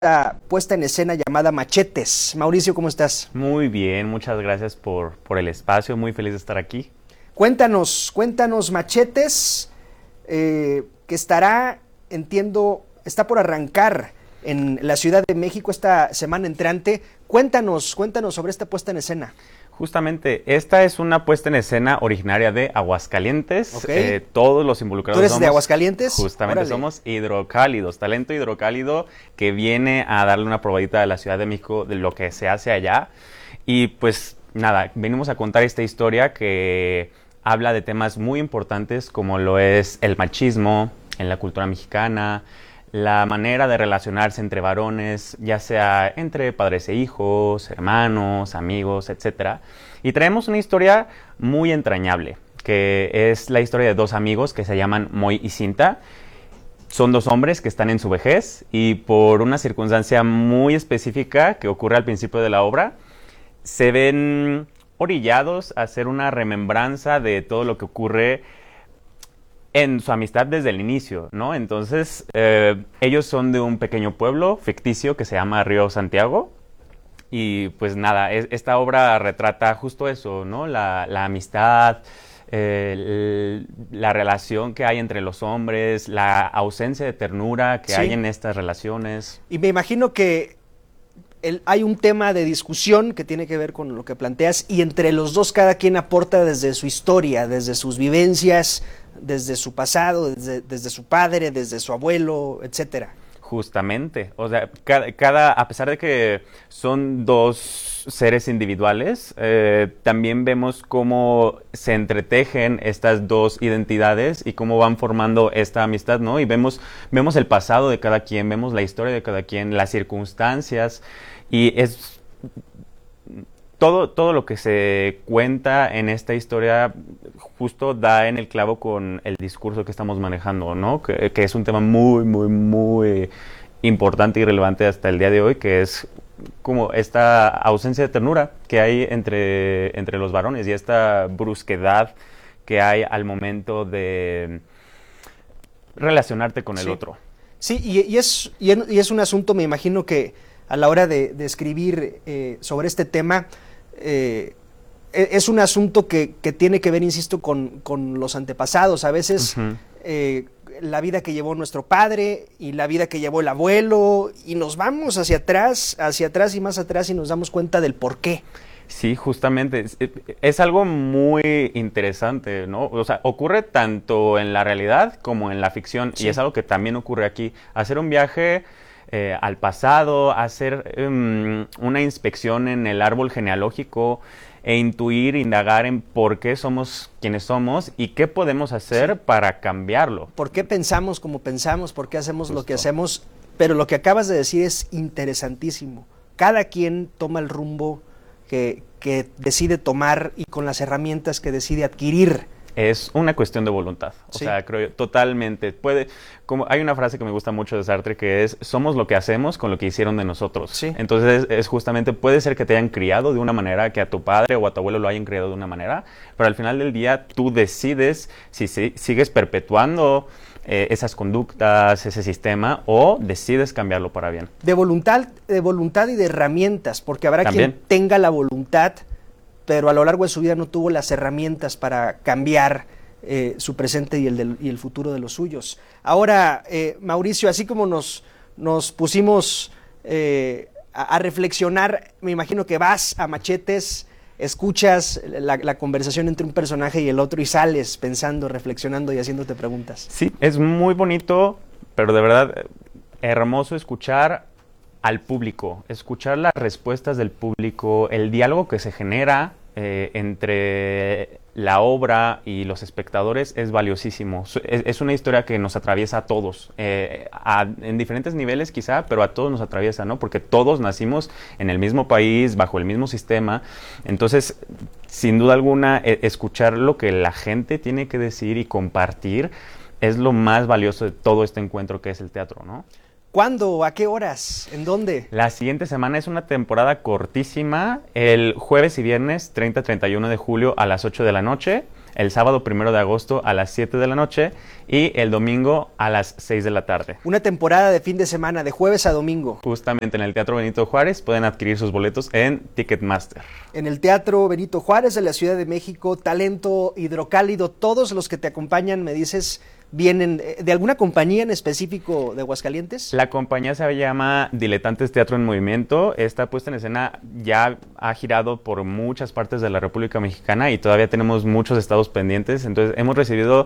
puesta en escena llamada Machetes. Mauricio, ¿cómo estás? Muy bien, muchas gracias por el espacio, muy feliz de estar aquí. Cuéntanos, Machetes, que estará, entiendo, está por arrancar en la Ciudad de México esta semana entrante. Cuéntanos sobre esta puesta en escena. Justamente, esta es una puesta en escena originaria de Aguascalientes. Okay. Todos los involucrados ¿Tú eres somos, de Aguascalientes? Justamente, Órale. somos hidrocálidos, talento hidrocálido que viene a darle una probadita a la Ciudad de México de lo que se hace allá. Y pues nada, venimos a contar esta historia que habla de temas muy importantes como lo es el machismo en la cultura mexicana, la manera de relacionarse entre varones, ya sea entre padres e hijos, hermanos, amigos, etc. Y traemos una historia muy entrañable, que es la historia de dos amigos que se llaman Moy y Cinta. Son dos hombres que están en su vejez y por una circunstancia muy específica que ocurre al principio de la obra, se ven orillados a hacer una remembranza de todo lo que ocurre en su amistad desde el inicio, ¿no? Entonces, ellos son de un pequeño pueblo ficticio que se llama Río Santiago. Y pues nada, esta obra retrata justo eso, ¿no? La amistad, la relación que hay entre los hombres, la ausencia de ternura que hay en estas relaciones. Y me imagino que hay un tema de discusión que tiene que ver con lo que planteas, y entre los dos cada quien aporta desde su historia, desde sus vivencias, desde su pasado, desde su padre, desde su abuelo, etcétera. Justamente, o sea, a pesar de que son dos seres individuales, también vemos cómo se entretejen estas dos identidades y cómo van formando esta amistad, ¿no? Y vemos el pasado de cada quien, vemos la historia de cada quien, las circunstancias, y es todo lo que se cuenta en esta historia justo da en el clavo con el discurso que estamos manejando, ¿no? Que es un tema muy, muy, muy importante y relevante hasta el día de hoy, que es como esta ausencia de ternura que hay entre los varones y esta brusquedad que hay al momento de relacionarte con el otro. Sí, y es un asunto, me imagino que a la hora de escribir sobre este tema, es un asunto que tiene que ver, insisto, con los antepasados. A veces la vida que llevó nuestro padre y la vida que llevó el abuelo, y nos vamos hacia atrás y más atrás, y nos damos cuenta del por qué. Sí, justamente. Es algo muy interesante, ¿no? O sea, ocurre tanto en la realidad como en la ficción, y es algo que también ocurre aquí. Hacer un viaje al pasado, hacer una inspección en el árbol genealógico e indagar en por qué somos quienes somos y qué podemos hacer para cambiarlo. ¿Por qué pensamos como pensamos? ¿Por qué hacemos lo que hacemos? Pero lo que acabas de decir es interesantísimo. Cada quien toma el rumbo que decide tomar y con las herramientas que decide adquirir. Es una cuestión de voluntad, o sea, creo yo, totalmente. Como hay una frase que me gusta mucho de Sartre que es: somos lo que hacemos con lo que hicieron de nosotros. Sí. Entonces es justamente, puede ser que te hayan criado de una manera, que a tu padre o a tu abuelo lo hayan criado de una manera, pero al final del día tú decides si sigues perpetuando esas conductas, ese sistema, o decides cambiarlo para bien. De voluntad y de herramientas, porque habrá También quien tenga la voluntad, pero a lo largo de su vida no tuvo las herramientas para cambiar su presente y el futuro de los suyos. Ahora, Mauricio, así como nos pusimos a reflexionar, me imagino que vas a Machetes, escuchas la conversación entre un personaje y el otro y sales pensando, reflexionando y haciéndote preguntas. Sí, es muy bonito, pero de verdad hermoso escuchar al público, escuchar las respuestas del público, el diálogo que se genera entre la obra y los espectadores es valiosísimo. Es una historia que nos atraviesa a todos, en diferentes niveles quizá, pero a todos nos atraviesa, ¿no? Porque todos nacimos en el mismo país, bajo el mismo sistema. Entonces, sin duda alguna, escuchar lo que la gente tiene que decir y compartir es lo más valioso de todo este encuentro que es el teatro, ¿no? ¿Cuándo? ¿A qué horas? ¿En dónde? La siguiente semana es una temporada cortísima, el jueves y viernes 30-31 de julio a las 8 de la noche. el sábado 1 de agosto a las 7 de la noche y el domingo a las 6 de la tarde. Una temporada de fin de semana, de jueves a domingo. Justamente en el Teatro Benito Juárez pueden adquirir sus boletos en Ticketmaster. En el Teatro Benito Juárez de la Ciudad de México, talento hidrocálido. Todos los que te acompañan, me dices, ¿vienen de alguna compañía en específico de Aguascalientes? La compañía se llama Diletantes Teatro en Movimiento. Esta puesta en escena ya ha girado por muchas partes de la República Mexicana y todavía tenemos muchos estados pendientes. Entonces hemos recibido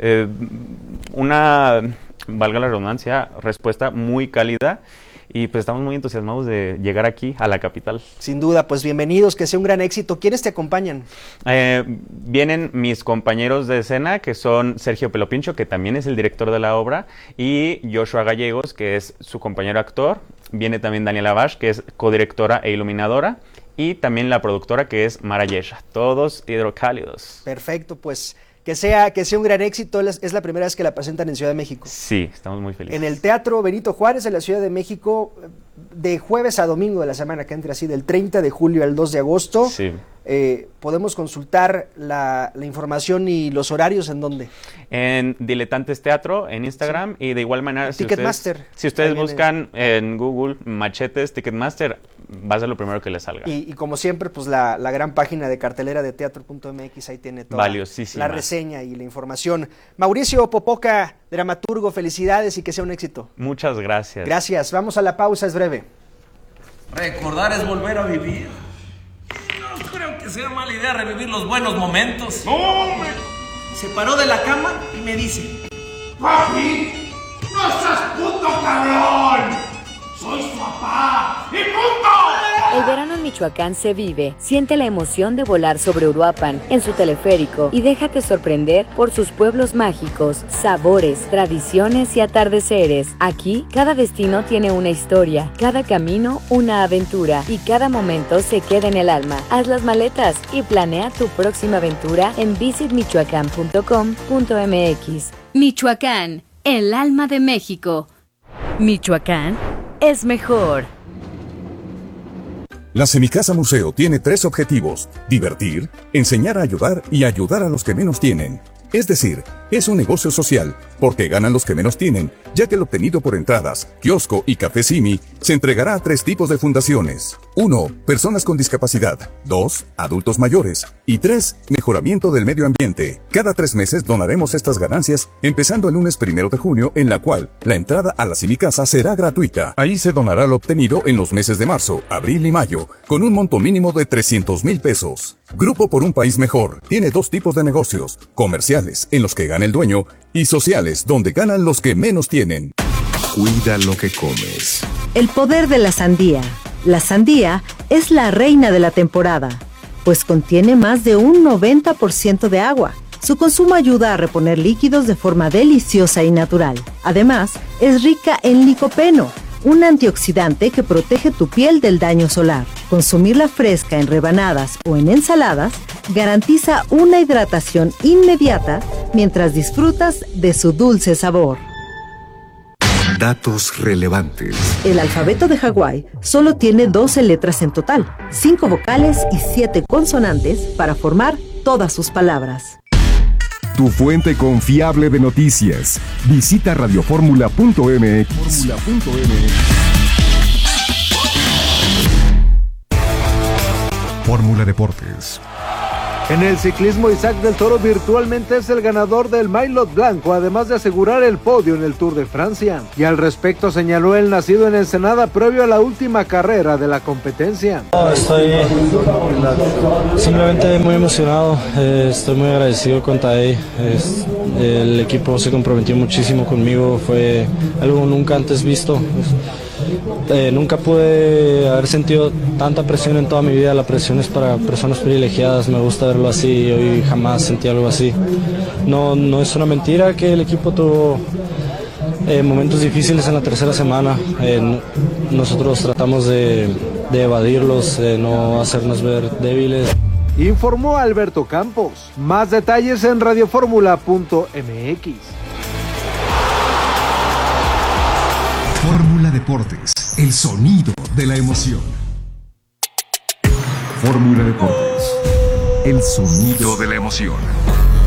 una, valga la redundancia, respuesta muy cálida. Y pues estamos muy entusiasmados de llegar aquí a la capital. Sin duda, pues bienvenidos, que sea un gran éxito. ¿Quiénes te acompañan? Vienen mis compañeros de escena, que son Sergio Pelopincho, que también es el director de la obra, y Joshua Gallegos, que es su compañero actor. Viene también Daniela Bash, que es codirectora e iluminadora, y también la productora, que es Mara Yesha. Todos hidrocálidos. Perfecto, pues que sea un gran éxito. Es la primera vez que la presentan en Ciudad de México. Sí, estamos muy felices. En el Teatro Benito Juárez de la Ciudad de México, de jueves a domingo de la semana que entra, así del 30 de julio al 2 de agosto. Sí. Podemos consultar la información y los horarios, ¿en dónde? En Diletantes Teatro, en Instagram, sí. Y de igual manera, Ticketmaster. Si ustedes buscan en Google Machetes Ticketmaster, va a ser lo primero que les salga. Y como siempre, pues la gran página de cartelera de teatro.mx, ahí tiene toda la reseña y la información. Mauricio Popoca, dramaturgo, felicidades y que sea un éxito. Muchas gracias. Gracias, vamos a la pausa, es breve. Recordar es volver a vivir. No creo que sea mala idea revivir los buenos momentos. ¡No, hombre! Se paró de la cama y me dice: ¡Papi! ¡No seas puto cabrón! ¡Soy su papá! ¡Y punto! El verano en Michoacán se vive. Siente la emoción de volar sobre Uruapan en su teleférico y déjate sorprender por sus pueblos mágicos, sabores, tradiciones y atardeceres. Aquí, cada destino tiene una historia, cada camino una aventura y cada momento se queda en el alma. Haz las maletas y planea tu próxima aventura en visitmichoacán.com.mx. Michoacán, el alma de México. Michoacán es mejor. La Semicasa Museo tiene 3 objetivos: divertir, enseñar a ayudar y ayudar a los que menos tienen. Es decir, es un negocio social, porque ganan los que menos tienen, ya que el obtenido por entradas, kiosco y café Simi se entregará a 3 tipos de fundaciones. 1. Personas con discapacidad. 2. Adultos mayores. Y 3. Mejoramiento del medio ambiente. Cada 3 meses donaremos estas ganancias, empezando el lunes 1 de junio, en la cual la entrada a la Semicasa será gratuita. Ahí se donará lo obtenido en los meses de marzo, abril y mayo, con un monto mínimo de 300,000 pesos. Grupo por un País Mejor tiene 2 tipos de negocios: comerciales, en los que gana el dueño, y sociales, donde ganan los que menos tienen. Cuida lo que comes. El poder de la sandía. La sandía es la reina de la temporada, pues contiene más de un 90% de agua. Su consumo ayuda a reponer líquidos de forma deliciosa y natural. Además, es rica en licopeno, un antioxidante que protege tu piel del daño solar. Consumirla fresca en rebanadas o en ensaladas garantiza una hidratación inmediata mientras disfrutas de su dulce sabor. Datos relevantes. El alfabeto de Hawái solo tiene 12 letras en total, 5 vocales y 7 consonantes para formar todas sus palabras. Tu fuente confiable de noticias. Visita radioformula.mx. Fórmula Deportes. En el ciclismo, Isaac del Toro virtualmente es el ganador del Maillot Blanco, además de asegurar el podio en el Tour de Francia. Y al respecto señaló el nacido en Ensenada previo a la última carrera de la competencia. Estoy simplemente muy emocionado, estoy muy agradecido con Tadej. El equipo se comprometió muchísimo conmigo, fue algo nunca antes visto. Nunca pude haber sentido tanta presión en toda mi vida. La presión es para personas privilegiadas, me gusta verlo así. Hoy jamás sentí algo así. No es una mentira que el equipo tuvo momentos difíciles en la tercera semana. Nosotros tratamos de evadirlos, de no hacernos ver débiles. Informó Alberto Campos. Más detalles en radioformula.mx. Fórmula Deportes, el sonido de la emoción. Fórmula Deportes, el sonido de la emoción.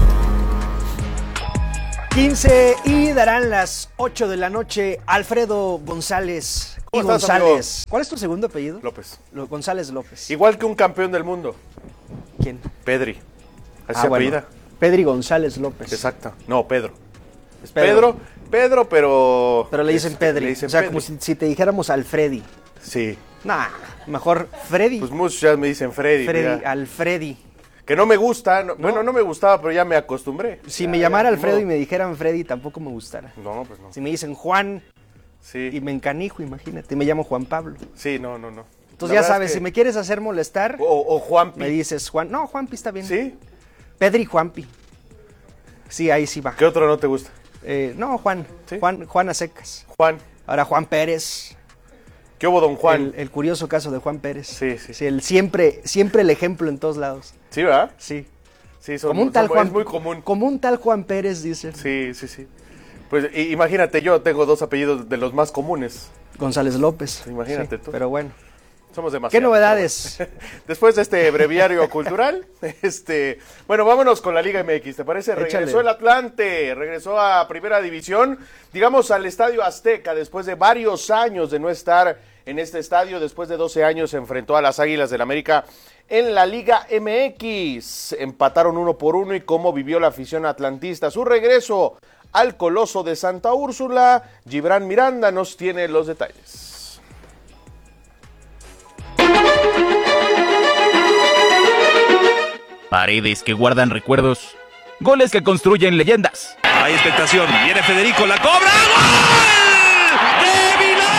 7:15 y darán las 8 de la noche. Alfredo González y ¿Cómo estás, González. amigo? ¿Cuál es tu segundo apellido? López. González López. Igual que un campeón del mundo. ¿Quién? Pedri. Así se apellida. Pedri González López. Exacto. No, Pedro. Es Pedro, pero... Pero le dicen Pedri. Le dicen o sea, Pedri. como si te dijéramos Alfredi. Sí. Nah, mejor Freddy. Pues muchos ya me dicen Freddy. Freddy, mira. Alfredi. Que no me gusta. Bueno, no me gustaba, pero ya me acostumbré. Si me llamara Alfredo y me dijeran Freddy, tampoco me gustara. No, pues no. Si me dicen Juan Sí. y me encanijo, imagínate, me llamo Juan Pablo. Sí, no. Entonces ya sabes, si me quieres hacer molestar, o Juanpi. me dices Juan. No, Juanpi está bien. ¿Sí? Pedri Juanpi. Sí, ahí sí va. ¿Qué otro no te gusta? No, Juan. ¿Sí? Juan a secas. Juan. Ahora Juan Pérez. ¿Qué hubo, don Juan? El curioso caso de Juan Pérez. Sí. El siempre el ejemplo en todos lados. ¿Sí, verdad? Sí. Sí, Es muy común. Como un tal Juan Pérez, dicen. Sí. Pues imagínate, yo tengo 2 apellidos de los más comunes. González López. Imagínate Sí, tú. Pero bueno. Somos demasiados. ¿Qué novedades? Después de este breviario cultural, bueno, vámonos con la Liga MX, ¿te parece? Échale. Regresó el Atlante, regresó a Primera División, digamos al Estadio Azteca, después de varios años de no estar en este estadio, después de 12 años se enfrentó a las Águilas del América en la Liga MX. Empataron 1-1 y cómo vivió la afición atlantista su regreso al Coloso de Santa Úrsula. Gibran Miranda nos tiene los detalles. Paredes que guardan recuerdos, goles que construyen leyendas. Hay expectación, viene Federico, la cobra, ¡gol! ¡De Vilar!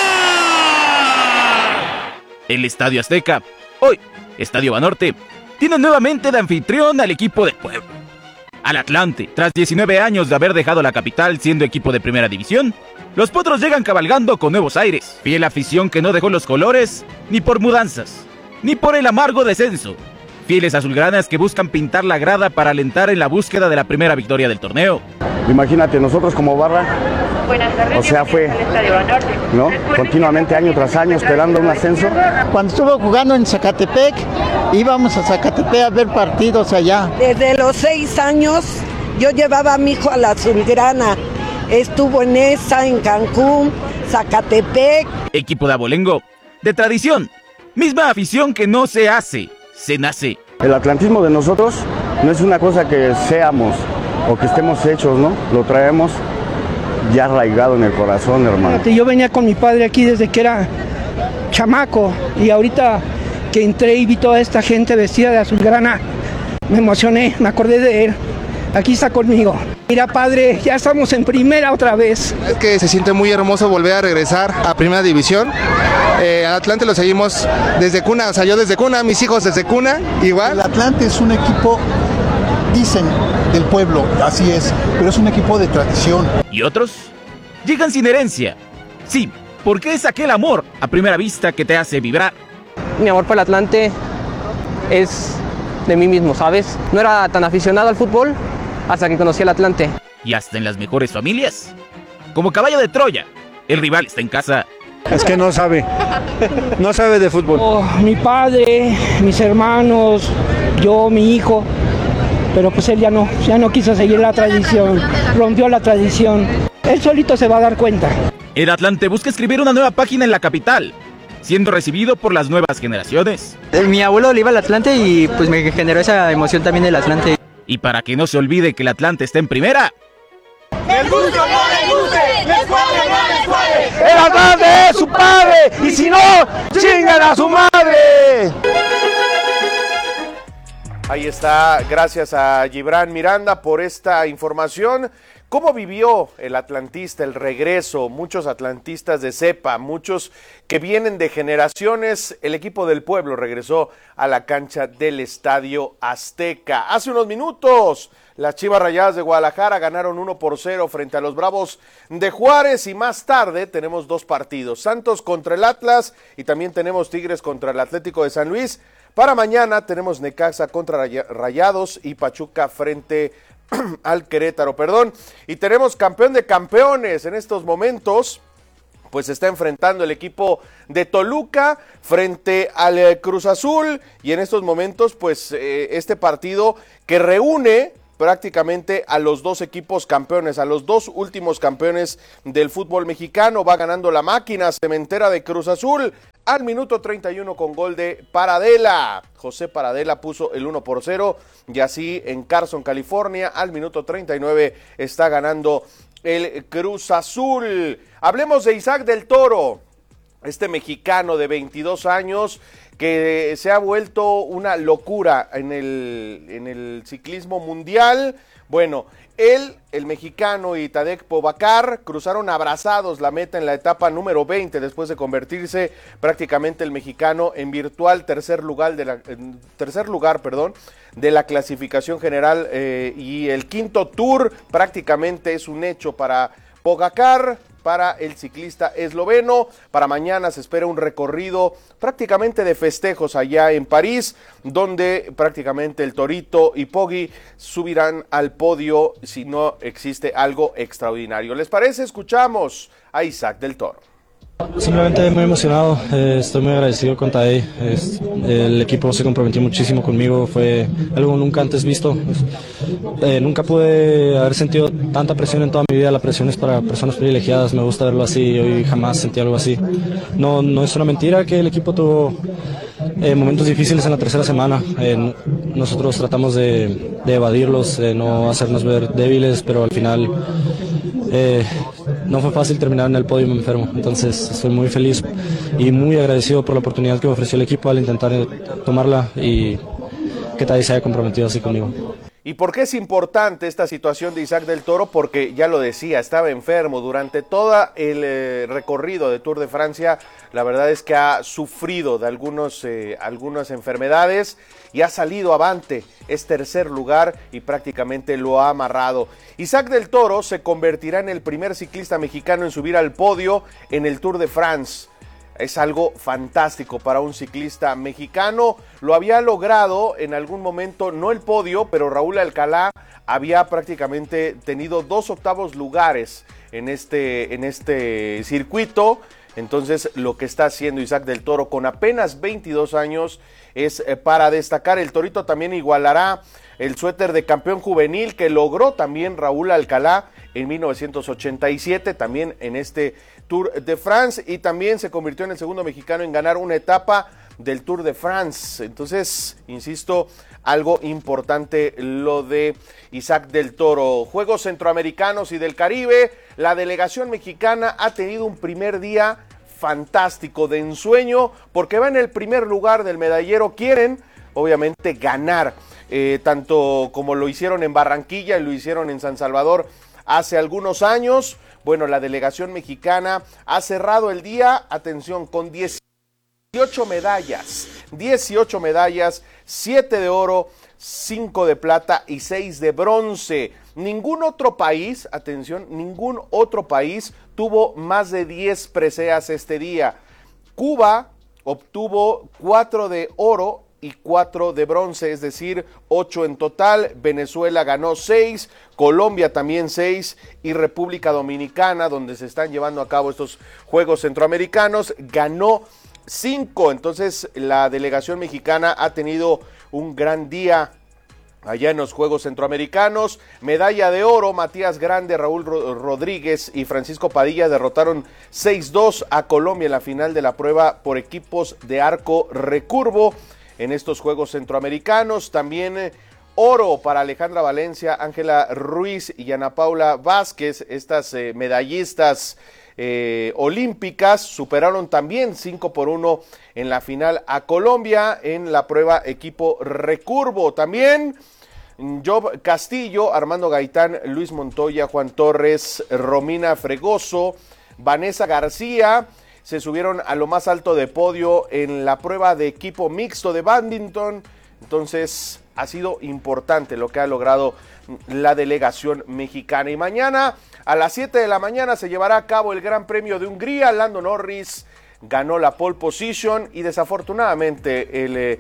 El Estadio Azteca, hoy Estadio Banorte, tiene nuevamente de anfitrión al equipo de Puebla. Al Atlante, tras 19 años de haber dejado la capital siendo equipo de primera división, los potros llegan cabalgando con nuevos aires. Fiel afición que no dejó los colores, ni por mudanzas, ni por el amargo descenso. Fieles azulgranas que buscan pintar la grada para alentar en la búsqueda de la primera victoria del torneo. Imagínate, nosotros como barra, o sea, fue, ¿no? Continuamente, año tras año, esperando un ascenso. Cuando estuvo jugando en Zacatepec, íbamos a Zacatepec a ver partidos allá. Desde los 6 años, yo llevaba a mi hijo a la azulgrana. Estuvo en esa, en Cancún, Zacatepec. Equipo de abolengo, de tradición, misma afición que no se hace, se nace. El atlantismo de nosotros no es una cosa que seamos o que estemos hechos, ¿no? Lo traemos ya arraigado en el corazón, hermano. Yo venía con mi padre aquí desde que era chamaco y ahorita que entré y vi toda esta gente vestida de azulgrana, me emocioné, me acordé de él. Aquí está conmigo. Mira, padre, ya estamos en primera otra vez. Es que se siente muy hermoso volver a regresar a primera división. Al Atlante lo seguimos desde cuna, o sea, yo desde cuna, mis hijos desde cuna, igual. El Atlante es un equipo, dicen, del pueblo, así es, pero es un equipo de tradición. ¿Y otros? Llegan sin herencia. Sí, porque es aquel amor a primera vista que te hace vibrar. Mi amor por el Atlante es de mí mismo, ¿sabes? No era tan aficionado al fútbol hasta que conocí el Atlante. Y hasta en las mejores familias. Como caballo de Troya, el rival está en casa. Es que no sabe de fútbol. Oh, mi padre, mis hermanos, yo, mi hijo, pero pues él ya no quiso seguir la tradición, rompió la tradición. Él solito se va a dar cuenta. El Atlante busca escribir una nueva página en la capital, siendo recibido por las nuevas generaciones. Mi abuelo le iba al Atlante y pues me generó esa emoción también del Atlante. Y para que no se olvide que el Atlante está en primera, ¡Les guste o no les guste! ¡Les cuadre o no les cuadre! ¡El Atlante es su padre! ¡Y si no, chingan a su madre! Ahí está, gracias a Gibran Miranda por esta información. ¿Cómo vivió el atlantista el regreso? Muchos atlantistas de cepa, muchos que vienen de generaciones. El equipo del pueblo regresó a la cancha del Estadio Azteca. Hace unos minutos, las Chivas Rayadas de Guadalajara ganaron 1-0 frente a los Bravos de Juárez. Y más tarde tenemos 2 partidos, Santos contra el Atlas y también tenemos Tigres contra el Atlético de San Luis. Para mañana tenemos Necaxa contra Rayados y Pachuca frente al Querétaro, y tenemos campeón de campeones en estos momentos, pues se está enfrentando el equipo de Toluca frente al Cruz Azul, y en estos momentos pues este partido que reúne prácticamente a los dos equipos campeones, a los dos últimos campeones del fútbol mexicano. Va ganando la máquina cementera de Cruz Azul al minuto 31 con gol de Paradela. José Paradela puso el 1-0 y así en Carson, California, al minuto 39 está ganando el Cruz Azul. Hablemos de Isaac del Toro, este mexicano de 22 años que se ha vuelto una locura en el ciclismo mundial. Bueno, él, el mexicano y Tadej Pogačar cruzaron abrazados la meta en la etapa número 20 después de convertirse prácticamente el mexicano en virtual tercer lugar de la clasificación general, y el quinto tour prácticamente es un hecho para Pogačar, para el ciclista esloveno. Para mañana se espera un recorrido prácticamente de festejos allá en París, donde prácticamente el Torito y Poggi subirán al podio si no existe algo extraordinario. ¿Les parece? Escuchamos a Isaac del Toro. Simplemente muy emocionado, estoy muy agradecido con Tadej, el equipo se comprometió muchísimo conmigo, fue algo nunca antes visto, nunca pude haber sentido tanta presión en toda mi vida. La presión es para personas privilegiadas, me gusta verlo así, hoy jamás sentí algo así. No es una mentira que el equipo tuvo momentos difíciles en la tercera semana, nosotros tratamos de evadirlos, de no hacernos ver débiles, pero al final no fue fácil terminar en el podio, me enfermo. Entonces estoy muy feliz y muy agradecido por la oportunidad que me ofreció el equipo al intentar tomarla y que Tadej se haya comprometido así conmigo. ¿Y por qué es importante esta situación de Isaac del Toro? Porque ya lo decía, estaba enfermo durante todo el recorrido de Tour de Francia. La verdad es que ha sufrido de algunas enfermedades y ha salido avante. Es tercer lugar y prácticamente lo ha amarrado. Isaac del Toro se convertirá en el primer ciclista mexicano en subir al podio en el Tour de France. Es algo fantástico para un ciclista mexicano. Lo había logrado en algún momento, no el podio, pero Raúl Alcalá había prácticamente tenido 2 octavos lugares en este circuito. Entonces, lo que está haciendo Isaac del Toro con apenas 22 años es para destacar. El Torito también igualará el suéter de campeón juvenil que logró también Raúl Alcalá en 1987, también en este Tour de France, y también se convirtió en el segundo mexicano en ganar una etapa del Tour de France. Entonces, insisto, algo importante lo de Isaac del Toro. Juegos Centroamericanos y del Caribe, la delegación mexicana ha tenido un primer día fantástico, de ensueño, porque va en el primer lugar del medallero. Quieren, obviamente, ganar, tanto como lo hicieron en Barranquilla y lo hicieron en San Salvador hace algunos años. Bueno, la delegación mexicana ha cerrado el día, atención, con 18 medallas, 7 de oro, 5 de plata y 6 de bronce. Ningún otro país, atención, ningún otro país tuvo más de 10 preseas este día. Cuba obtuvo 4 de oro y 4 de bronce, es decir, 8 en total. Venezuela ganó 6, Colombia también 6 y República Dominicana, donde se están llevando a cabo estos Juegos Centroamericanos, ganó 5. Entonces la delegación mexicana ha tenido un gran día allá en los Juegos Centroamericanos. Medalla de oro, Matías Grande, Raúl Rodríguez y Francisco Padilla derrotaron 6-2 a Colombia en la final de la prueba por equipos de arco recurvo en estos Juegos Centroamericanos. También oro para Alejandra Valencia, Ángela Ruiz y Ana Paula Vázquez, estas medallistas olímpicas, superaron también 5-1 en la final a Colombia en la prueba equipo recurvo. También Job Castillo, Armando Gaitán, Luis Montoya, Juan Torres, Romina Fregoso, Vanessa García se subieron a lo más alto de podio en la prueba de equipo mixto de bádminton. Entonces ha sido importante lo que ha logrado la delegación mexicana. Y mañana a las 7 de la mañana se llevará a cabo el Gran Premio de Hungría. Lando Norris ganó la pole position y desafortunadamente el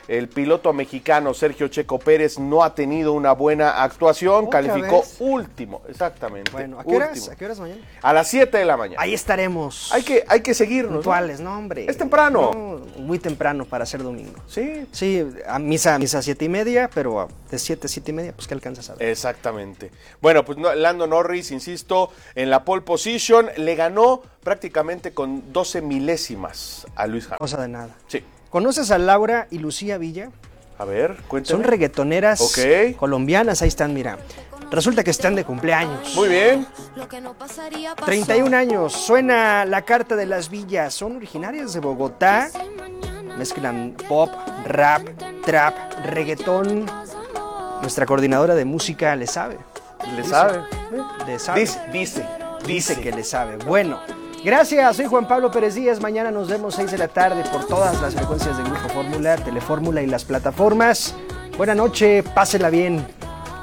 El piloto mexicano Sergio Checo Pérez no ha tenido una buena actuación, calificó último, exactamente. Bueno, ¿a qué horas mañana? A las 7 de la mañana. Ahí estaremos. Hay que seguirnos. Puntuales, ¿no, hombre? Es temprano. No, muy temprano para ser domingo. Sí. Sí, a misa 7:30, pero de 7:30, pues ¿qué alcanzas a ver? Exactamente. Bueno, pues Lando Norris, insisto, en la pole position, le ganó prácticamente con 12 milésimas a Lewis Hamilton. Cosa de nada. Sí. ¿Conoces a Laura y Lucía Villa? A ver, cuéntame. Son reggaetoneras colombianas, ahí están, mira. Resulta que están de cumpleaños. Muy bien. 31 años, suena La Carta de las Villas. Son originarias de Bogotá. Mezclan pop, rap, trap, reggaetón. Nuestra coordinadora de música le sabe. ¿Le sabe? Le sabe. Dice que le sabe. Bueno, gracias, soy Juan Pablo Pérez Díaz. Mañana nos vemos 6 de la tarde por todas las frecuencias de Grupo Fórmula, Telefórmula y las plataformas. Buena noche, pásela bien.